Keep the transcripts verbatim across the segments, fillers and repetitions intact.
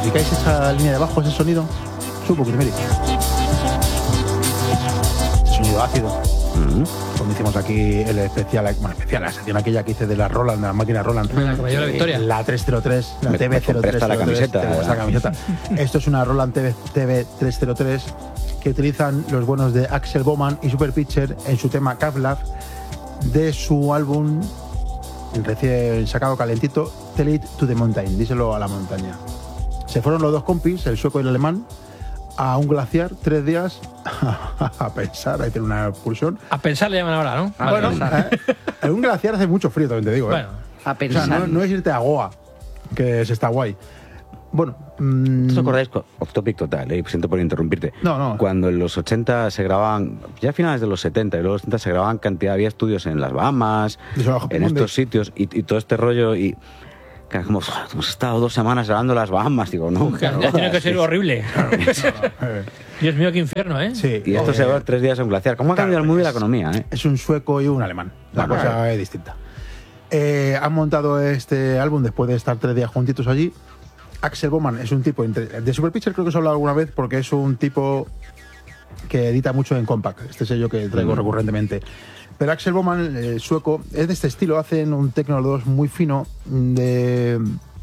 identificáis esa línea de bajo, ese sonido, sube un poquito, mire. Sonido ácido. Uh-huh. Como hicimos aquí el especial, bueno, especial, la sección aquella que hice de la Roland, de la máquina Roland. La que la Victoria. La trescientos tres, la T V cero tres. La camiseta. La camiseta. Esto es una Roland T V trescientos tres que utilizan los buenos de Axel Bowman y Super Pitcher en su tema Kavlav de su álbum recién sacado calentito, Tell It to the Mountain, díselo a la montaña. Se fueron los dos compis, el sueco y el alemán, a un glaciar, tres días, a pensar, a hacer una excursión. A pensar le llaman ahora, ¿no? Ah, bueno, eh, en un glaciar hace mucho frío, también te digo. Bueno, eh. a pensar. O sea, no, no es irte a Goa, que se está guay. Bueno, mmm... ¿os acordáis? Off topic total, eh, siento por interrumpirte. No, no. Cuando en los ochenta se grababan, ya a finales de los setenta y luego los setenta se grababan cantidad, había estudios en las Bahamas, en estos sitios y, y todo este rollo y... Como, hemos estado dos semanas grabando las Bahamas, digo, no. Uf, claro, ya tiene que ser horrible. Claro. Dios mío, qué infierno, ¿eh? Sí. Y esto eh, se va tres días en un glaciar. ¿Cómo ha cambiado claro, el mundo de la economía, eh? Es un sueco y un alemán. La claro. cosa es distinta. Eh, han montado este álbum después de estar tres días juntitos allí. Axel Bowman es un tipo... Entre, de Super Pitcher creo que os he hablado alguna vez porque es un tipo que edita mucho en Compact, este sello que traigo mm. recurrentemente. Pero Axel Bowman, eh, sueco, es de este estilo. Hacen un techno dos muy fino, de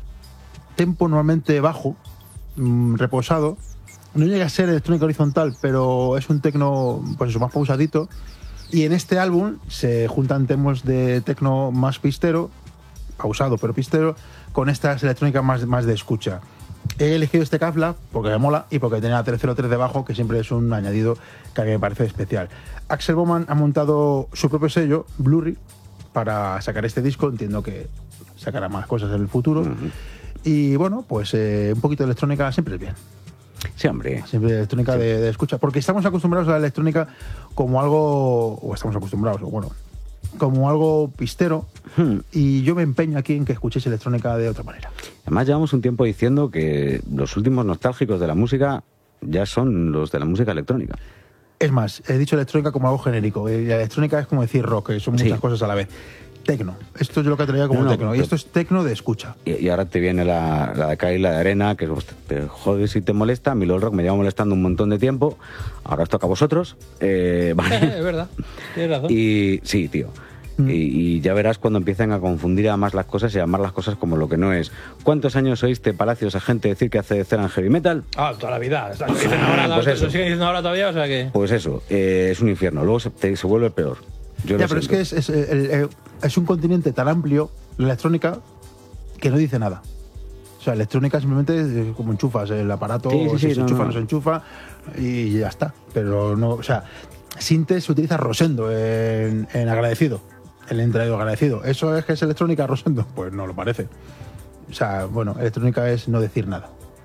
tempo normalmente bajo, mmm, reposado. No llega a ser electrónica horizontal, pero es un techno, pues eso, más pausadito. Y en este álbum se juntan temas de techno más pistero, pausado pero pistero, con estas electrónicas más, más de escucha. He elegido este Kavlav porque me mola y porque tenía la trescientos tres debajo, que siempre es un añadido que a mí me parece especial. Axel Bowman ha montado su propio sello, Blurry, para sacar este disco. Entiendo que sacará más cosas en el futuro. Uh-huh. Y bueno, pues eh, un poquito de electrónica siempre es bien. Sí, hombre. Siempre electrónica sí. de, de escucha. Porque estamos acostumbrados a la electrónica como algo... O estamos acostumbrados, o bueno... como algo pistero, hmm. y yo me empeño aquí en que escuchéis electrónica de otra manera. Además llevamos un tiempo diciendo que los últimos nostálgicos de la música ya son los de la música electrónica. Es más, he dicho electrónica como algo genérico, y la electrónica es como decir rock, que son muchas sí. cosas a la vez. Tecno, esto yo lo que traía como no, no, tecno, y esto es tecno de escucha. Y, y ahora te viene la, la de acá y la de arena, que pues, te jodes y te molesta. A mí el rock me lleva molestando un montón de tiempo, ahora os toca a vosotros. Eh, vale. Es verdad, tienes razón. Y sí, tío. Mm. Y, y ya verás cuando empiecen a confundir además las cosas y a llamar las cosas como lo que no es. ¿Cuántos años oíste Palacios a gente decir que hace cera en heavy metal? Ah, toda la vida. Lo dicen ahora, pues eso. Lo siguen diciendo ahora todavía, o sea que... Pues eso, eh, es un infierno. Luego se, te, se vuelve peor. Yo ya, pero siento. es que es, es, es, es un continente tan amplio, la electrónica, que no dice nada. O sea, electrónica simplemente es como enchufas el aparato, sí, sí, si sí, se no, enchufa, no. no se enchufa, y ya está. Pero no, o sea, Sintes se utiliza Rosendo en, en agradecido, el entraído agradecido. ¿Eso es que es electrónica Rosendo? Pues no lo parece. O sea, bueno, electrónica es no decir nada.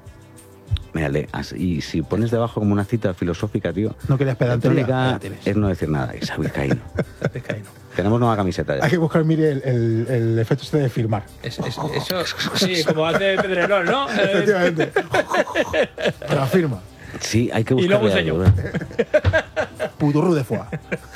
Mírale, y si pones debajo como una cita filosófica, tío. No querías pedantería. Electrónica es no decir nada. Es vizcaíno. Tenemos nueva camiseta ya. Hay que buscar, mire, el, el, el efecto este de firmar. Es, es, eso, sí, como hace Pedrerol, ¿no? Efectivamente. La firma. Sí, hay que buscar. Y luego un sello. Puturru de foie.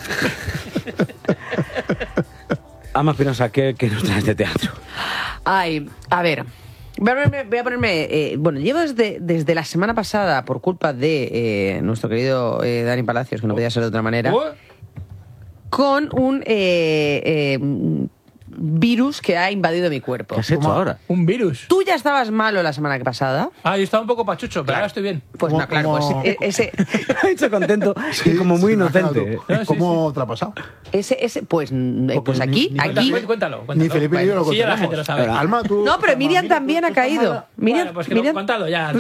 Ama Pinoza, ¿qué, qué nos traes de teatro? Ay, a ver... Voy a ponerme, voy a ponerme eh, bueno, llevo desde, desde la semana pasada, por culpa de eh, nuestro querido eh, Dani Palacios, que no podía ser de otra manera, con un eh, eh, virus que ha invadido mi cuerpo. ¿Qué has hecho ahora? ¿Un virus? Tú ya estabas malo la semana pasada. Ah, yo estaba un poco pachucho, pero claro. Ahora estoy bien. Pues no, claro, como... pues ese... ha hecho contento sí, y como muy inocente. No, ¿cómo sí, te ha pasado? Ese, ese, pues, pues aquí, ni, ni, aquí... Cuéntalo, cuéntalo. Ni Felipe ni yo lo sí, ya la gente lo sabe. Alma, tú... No, pero Miriam también ha caído. Miriam, bueno, pues que Miriam... lo cuéntalo ya.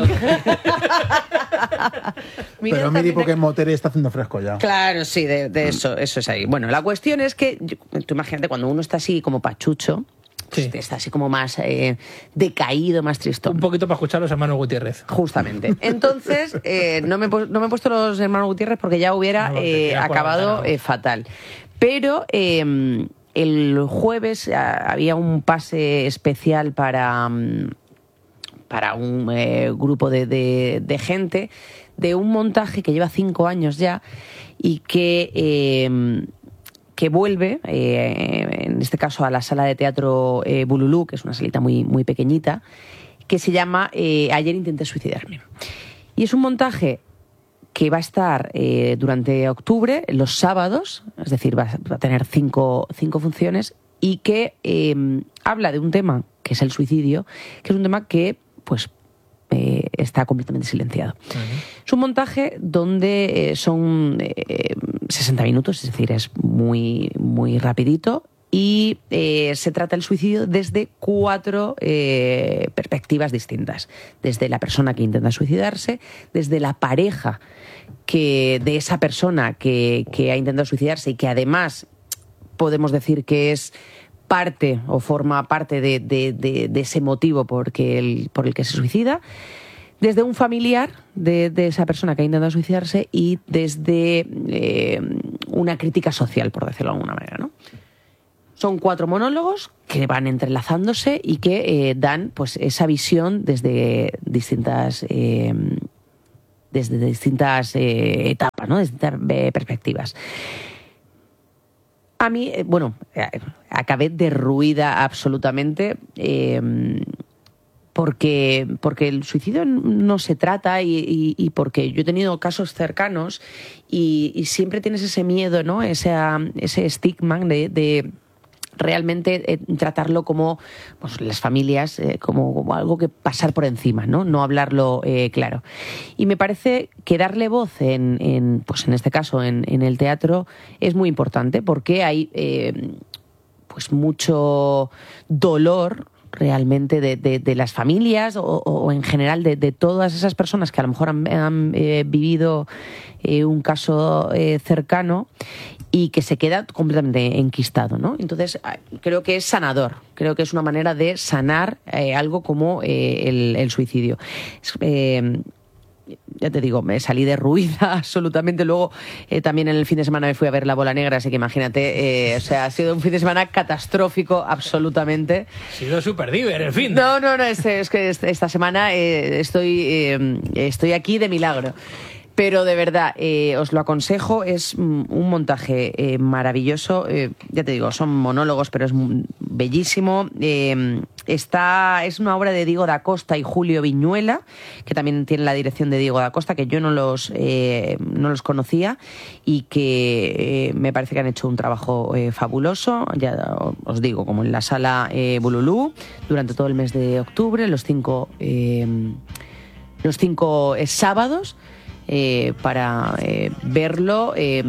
Pero Miri, porque en Motere está haciendo fresco ya. Claro, sí, de, de eso, eso es ahí. Bueno, la cuestión es que, tú imagínate, cuando uno está así como pachucho, sí. Pues está así como más eh, decaído, más tristón. Un poquito para escuchar a los hermanos Gutiérrez. Justamente. Entonces, eh, no, me, no me he puesto los hermanos Gutiérrez porque ya hubiera no, eh, acabado eh, fatal. Pero eh, el jueves eh, había un pase especial para, para un eh, grupo de, de, de gente de un montaje que lleva cinco años ya y que... Eh, que vuelve, eh, en este caso a la sala de teatro eh, Bululú, que es una salita muy, muy pequeñita, que se llama eh, Ayer intenté suicidarme. Y es un montaje que va a estar eh, durante octubre, los sábados, es decir, va a tener cinco, cinco funciones, y que eh, habla de un tema que es el suicidio, que es un tema que pues eh, está completamente silenciado. Uh-huh. Es un montaje donde eh, son eh, sesenta minutos, es decir, es muy, muy rapidito, y eh, se trata el suicidio desde cuatro eh, perspectivas distintas. Desde la persona que intenta suicidarse, desde la pareja que, de esa persona que, que ha intentado suicidarse y que además podemos decir que es parte o forma parte de, de, de, de ese motivo por, que el, por el que se suicida, desde un familiar de, de esa persona que ha intentado suicidarse y desde eh, una crítica social, por decirlo de alguna manera, ¿no? Son cuatro monólogos que van entrelazándose y que eh, dan pues esa visión desde distintas eh, desde distintas eh, etapas, ¿no? Desde distintas eh, perspectivas. A mí, eh, bueno, eh, acabé derruida absolutamente eh, porque, porque el suicidio no se trata y, y, y porque yo he tenido casos cercanos y, y siempre tienes ese miedo, ¿no? Ese, ese estigma de... de realmente eh, tratarlo como pues, las familias, eh, como, como algo que pasar por encima, no, no hablarlo eh, claro. Y me parece que darle voz, en, en, pues en este caso en, en el teatro, es muy importante porque hay eh, pues mucho dolor realmente de, de, de las familias o, o en general de, de todas esas personas que a lo mejor han, han eh, vivido eh, un caso eh, cercano y que se queda completamente enquistado, ¿no? Entonces, creo que es sanador, creo que es una manera de sanar eh, algo como eh, el, el suicidio. Eh, ya te digo, me salí derruida absolutamente. Luego, eh, también en el fin de semana me fui a ver La Bola Negra, así que imagínate, eh, o sea, ha sido un fin de semana catastrófico absolutamente. Ha sido súper diver el fin de... No, no, no, es, es que esta semana eh, estoy, eh, estoy aquí de milagro. Pero de verdad, eh, os lo aconsejo, es un montaje eh, maravilloso, eh, ya te digo, son monólogos, pero es bellísimo. Eh, está, es una obra de Diego da Costa y Julio Viñuela, que también tiene la dirección de Diego da Costa, que yo no los, eh, no los conocía y que eh, me parece que han hecho un trabajo eh, fabuloso. Ya os digo, como en la sala eh, Bululú, durante todo el mes de octubre, los cinco, eh, los cinco eh, sábados. Eh, para eh, verlo, eh,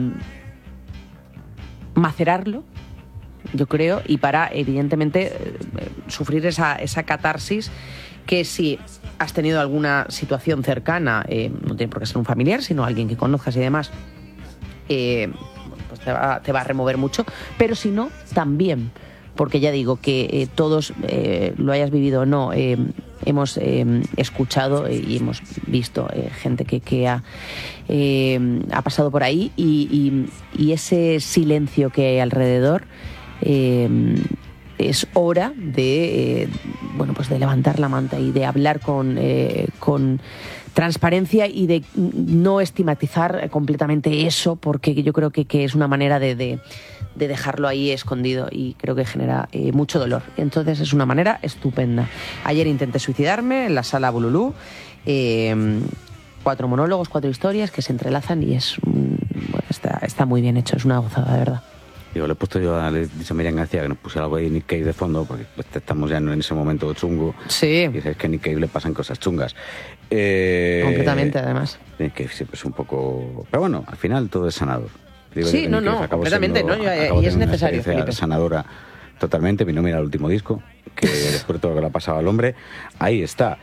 macerarlo, yo creo, y para, evidentemente, eh, sufrir esa, esa catarsis que si has tenido alguna situación cercana, eh, no tiene por qué ser un familiar, sino alguien que conozcas y demás, eh, pues te va, te va a remover mucho, pero si no, también, porque ya digo que eh, todos, eh, lo hayas vivido o no, eh, hemos eh, escuchado y hemos visto eh, gente que, que ha, eh, ha pasado por ahí y, y, y ese silencio que hay alrededor eh, es hora de, eh, bueno, pues de levantar la manta y de hablar con, eh, con transparencia y de no estigmatizar completamente eso, porque yo creo que, que es una manera de, de, de dejarlo ahí escondido y creo que genera eh, mucho dolor. Entonces es una manera estupenda. Ayer intenté suicidarme en la sala Bululú, eh, cuatro monólogos, cuatro historias que se entrelazan y es bueno, está, está muy bien hecho, es una gozada, de verdad. Yo le he puesto yo a, le he dicho a Miriam García que nos pusiera algo ahí Nick Cave de fondo, porque pues, estamos ya en ese momento chungo. Sí. Y es que a Nick Cave le pasan cosas chungas. Eh, Completamente, además. Nick Cave siempre es un poco... Pero bueno, al final todo es sanador. Digo, sí, no, no, completamente, siendo, ¿no? Yo, y es necesario, Felipe. Sanadora totalmente. Mi no mira el último disco, que después de todo lo que le ha pasado al hombre, ahí está.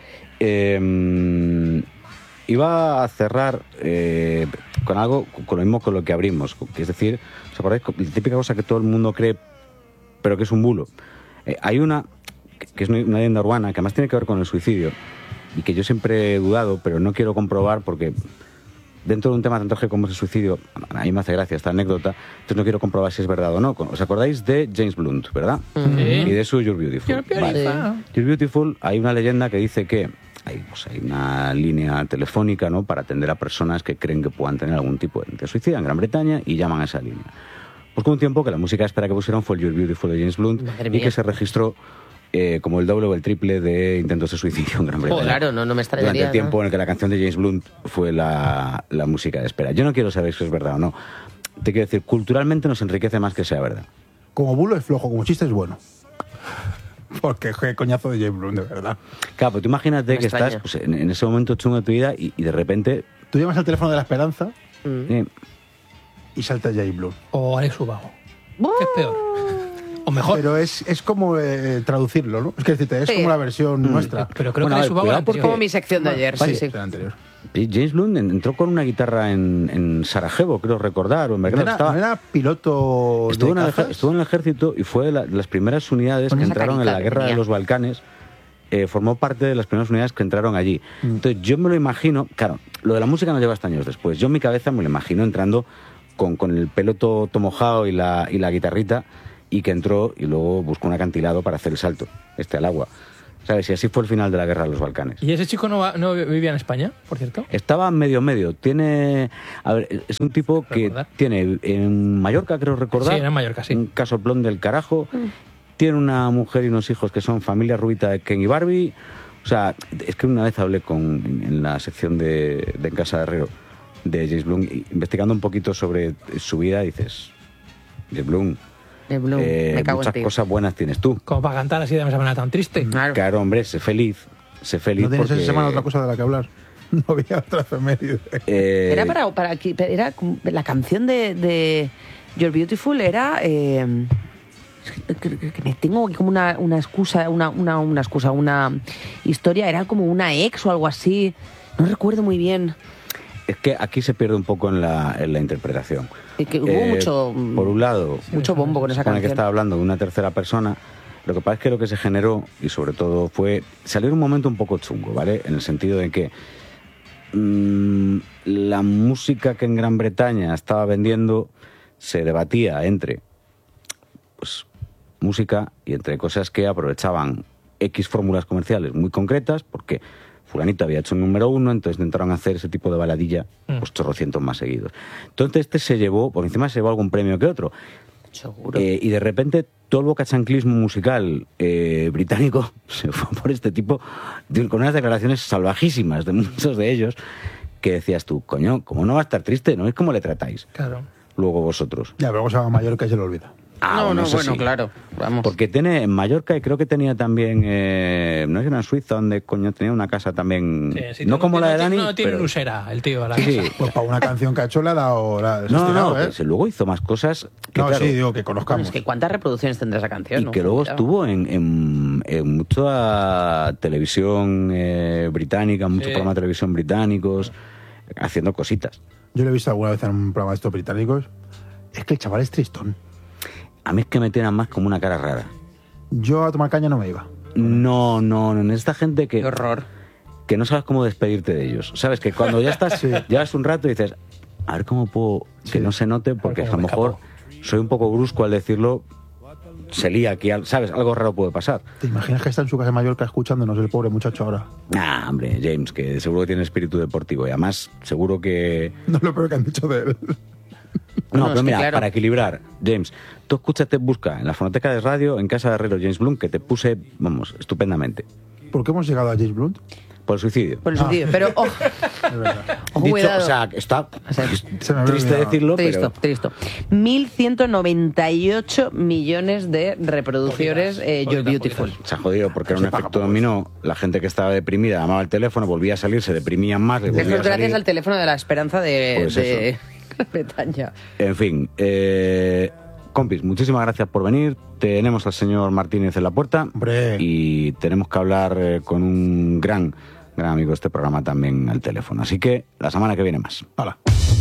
Eh, iba a cerrar eh, con algo, con lo mismo con lo que abrimos, que es decir, ¿os acordáis? La típica cosa que todo el mundo cree, pero que es un bulo. Eh, hay una, que es una leyenda urbana, que además tiene que ver con el suicidio, y que yo siempre he dudado, pero no quiero comprobar porque dentro de un tema tan trágico como es el suicidio, a mí me hace gracia esta anécdota, entonces no quiero comprobar si es verdad o no. ¿Os acordáis de James Blunt, verdad? Sí. Y de su You're Beautiful. You're Beautiful. Vale. You're Beautiful, hay una leyenda que dice que hay, pues, hay una línea telefónica, ¿no?, para atender a personas que creen que puedan tener algún tipo de suicidio en Gran Bretaña y llaman a esa línea. Pues con un tiempo que la música espera que pusieron fue el You're Beautiful de James Blunt y que se registró eh, como el doble o el triple de intentos de suicidio en Gran Bretaña. Oh, claro, no, no me extrañaría. Durante el tiempo ¿no? en el que la canción de James Blunt fue la, la música de espera. Yo no quiero saber si es verdad o no. Te quiero decir, culturalmente nos enriquece más que sea verdad. Como bulo es flojo, como chiste es bueno. Porque qué coñazo de James Blunt, de verdad. Claro, pues tú imagínate me que extraña. estás pues, en, en ese momento chungo de tu vida y, y de repente... Tú llamas al teléfono de la esperanza Mm. eh, y salta James Blunt. O Alex Ubago. ¿Qué es peor? O mejor. Pero es, es como eh, traducirlo, ¿no? Es que decirte, es Sí. como la versión Mm. nuestra. Pero creo Bueno, que a Alex ver, Ubago cuidado era porque- anterior. Como mi sección de ayer, sí, sí. Era anterior. James Blunt entró con una guitarra en, en Sarajevo, creo recordar, o en ¿No Belgrado. era, Estaba- no era piloto Estuvo en, de el, cajas? ejer- estuvo en el ejército y fue de, la- de las primeras unidades Con que esa entraron en carita la que guerra de tenía. los Balcanes. Eh, formó parte de las primeras unidades que entraron allí. Entonces yo me lo imagino, claro, lo de la música nos lleva hasta años después. Yo en mi cabeza me lo imagino entrando con, con el pelo todo, todo mojado y la, y la guitarrita, y que entró y luego buscó un acantilado para hacer el salto, este al agua. ¿Sabes? Y así fue el final de la guerra de los Balcanes. ¿Y ese chico no, va- no vivía en España, por cierto? Estaba medio medio. Tiene, a ver, es un tipo que Recordar. tiene en Mallorca, creo recordar. Sí, era en Mallorca, sí. Un casoplón del carajo. Tiene una mujer y unos hijos que son familia rubita de Ken y Barbie. O sea, es que una vez hablé con en la sección de, de En Casa de Herrero de James Blunt, y investigando un poquito sobre su vida, dices, James Blunt, De Blue, eh, me cago en muchas ti. cosas buenas tienes tú. Como para cantar así de esa manera tan triste. Claro. Claro, hombre, sé feliz. Sé feliz ¿No tienes porque... esa semana otra cosa de la que hablar? No había otra efeméride. eh, Era para, para que- era como- la canción de, de You're Beautiful era eh, que, que- que me tengo aquí como una, una excusa, una, una, una excusa, una historia, era como una ex o algo así. No recuerdo muy bien. Es que aquí se pierde un poco en la, en la interpretación. Y que hubo Eh, mucho, Por un lado, mucho bombo con esa supone que canción. estaba hablando de una tercera persona. Lo que pasa es que lo que se generó, y sobre todo fue, salió en un momento un poco chungo, ¿vale? En el sentido de que mmm, la música que en Gran Bretaña estaba vendiendo se debatía entre pues, música y entre cosas que aprovechaban X fórmulas comerciales muy concretas, porque fulanito había hecho un número uno, entonces intentaron hacer ese tipo de baladilla, pues chorrocientos más seguidos. Entonces este se llevó, por encima se llevó algún premio que otro. Seguro. Eh, y de repente todo el bocachanclismo musical eh, británico se fue por este tipo, de, con unas declaraciones salvajísimas de muchos de ellos, que decías tú, coño, ¿cómo no va a estar triste? ¿No es cómo le tratáis Claro. luego vosotros? Ya, pero luego se va a Mallorca y se lo olvida. Ah, no, bueno, no, eso bueno, sí. claro. Vamos. Porque tiene en Mallorca, y creo que tenía también, eh, no sé, en Suiza, donde coño tenía una casa también, Sí, sí, no como la de Dani, No tiene pero... lusera el tío a la Sí, casa. sí. Pues para una canción que ha hecho le ha dado... La, No, no, desesperado, no, ¿eh? pues luego hizo más cosas que, No, claro, sí, digo que Bueno, conozcamos. es que ¿cuántas reproducciones tendrá esa canción? y no? que luego Cuidado. estuvo en, en, en mucha televisión eh, británica, muchos Sí. programas de televisión británicos, haciendo cositas. Yo lo he visto alguna vez en un programa de estos británicos. Es que el chaval es tristón. A mí es que me tiran más como una cara rara. Yo a tomar caña no me iba. No, no, no, esta gente que... Qué horror. que no sabes cómo despedirte de ellos. Sabes que cuando ya estás, Sí. llevas un rato y dices, a ver cómo puedo que Sí. no se note, porque a cómo lo me mejor escapo. soy un poco brusco al decirlo, se lía aquí, al- ¿sabes? Algo raro puede pasar. ¿Te imaginas que está en su casa en Mallorca escuchándonos el pobre muchacho ahora? Ah, hombre, James, que seguro que tiene espíritu deportivo y además seguro que... No es lo peor que han dicho de él. No, No, pero es que mira, claro. para equilibrar, James, tú escúchate, busca en la fonoteca de radio, en Casa de Herrero, James Blunt, que te puse, vamos, estupendamente. ¿Por qué hemos llegado a James Blunt? Por el suicidio. Por el suicidio. Pero, ojo, Es verdad. ojo, Dicho, cuidado. o sea, está sea, se me había triste olvidado. decirlo, Tristo, pero... tristo. mil ciento noventa y ocho millones de reproducciones eh, You're Poquitas, Beautiful. poquitas. Se ha jodido porque era Se un paga efecto por dominó. La gente que estaba deprimida llamaba al teléfono, volvía a salir, se deprimían más. le Esto volvía es a gracias salir. al teléfono de la esperanza de, Pues de eso. Gran Bretaña. En fin, eh, compis, muchísimas gracias por venir. Tenemos al señor Martínez en la puerta. Hombre. Y tenemos que hablar eh, con un gran, gran amigo de este programa también al teléfono. Así que la semana que viene más. Hala.